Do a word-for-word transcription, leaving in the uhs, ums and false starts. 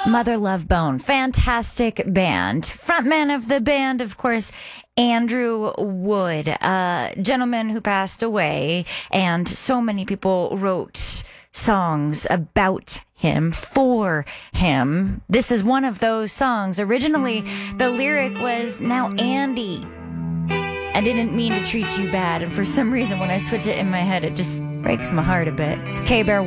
Mother Love Bone, fantastic band. Frontman of the band, of course, Andrew Wood, a gentleman who passed away, and so many people wrote songs about him, for him. This is one of those songs. Originally, the lyric was, "Now Andy, I didn't mean to treat you bad." And for some reason, when I switch it in my head, it just breaks my heart a bit. It's K-Bear